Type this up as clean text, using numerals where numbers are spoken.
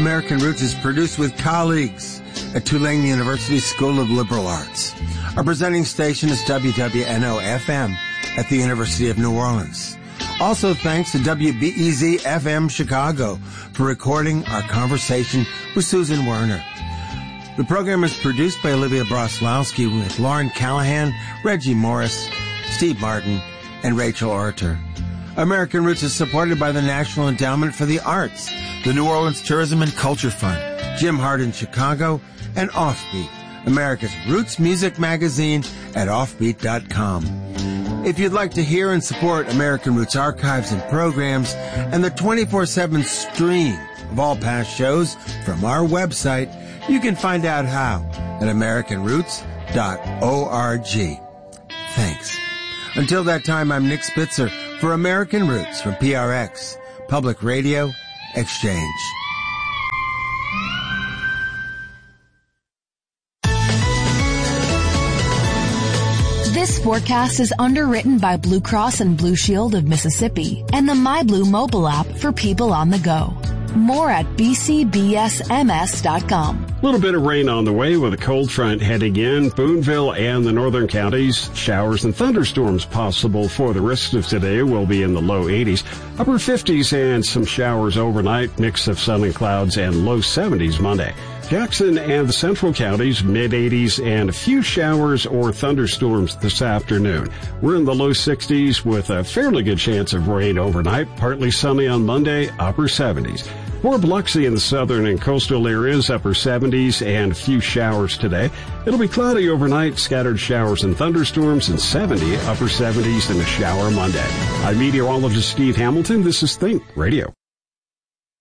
American Roots is produced with colleagues at Tulane University School of Liberal Arts. Our presenting station is WWNO-FM at the University of New Orleans. Also thanks to WBEZ-FM Chicago for recording our conversation with Susan Werner. The program is produced by Olivia Broslowski with Lauren Callahan, Reggie Morris, Steve Martin, and Rachel Orter. American Roots is supported by the National Endowment for the Arts, the New Orleans Tourism and Culture Fund, Jim Hart in Chicago, and Offbeat, America's Roots music magazine at offbeat.com. If you'd like to hear and support American Roots archives and programs and the 24/7 stream of all past shows from our website, you can find out how at americanroots.org. Thanks. Until that time, I'm Nick Spitzer for American Roots from PRX, Public Radio Exchange. This forecast is underwritten by Blue Cross and Blue Shield of Mississippi and the MyBlue mobile app for people on the go. More at bcbsms.com. A little bit of rain on the way with a cold front heading in. Boonville and the northern counties, showers and thunderstorms possible for the rest of today will be in the low 80s, upper 50s and some showers overnight, mix of sun and clouds, and low 70s Monday. Jackson and the central counties, mid-80s and a few showers or thunderstorms this afternoon. We're in the low 60s with a fairly good chance of rain overnight, partly sunny on Monday, upper 70s. For Biloxi in the southern and coastal areas, upper 70s and a few showers today. It'll be cloudy overnight, scattered showers and thunderstorms, and 70, upper 70s and a shower Monday. I'm meteorologist Steve Hamilton. This is Think Radio.